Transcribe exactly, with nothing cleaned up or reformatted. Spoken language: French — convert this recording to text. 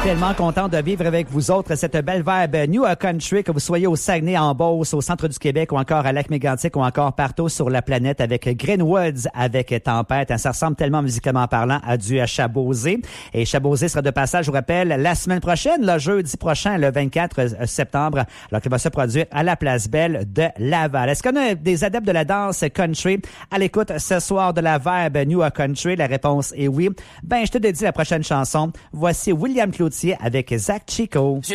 Tellement content de vivre avec vous autres cette belle vibe New Country, que vous soyez au Saguenay, en Beauce, au centre du Québec ou encore à Lac-Mégantic ou encore partout sur la planète avec Greenwoods, avec Tempête. Ça ressemble tellement musicalement parlant à du Chabouzé. Et Chabouzé sera de passage, je vous rappelle, la semaine prochaine, le jeudi prochain, le vingt-quatre septembre, alors qu'il va se produire à la Place Belle de Laval. Est-ce qu'on a des adeptes de la danse country à l'écoute ce soir de la vibe New Country? La réponse est oui. Ben, je te dédie la prochaine chanson. Voici William Cloutier avec Zach Chico.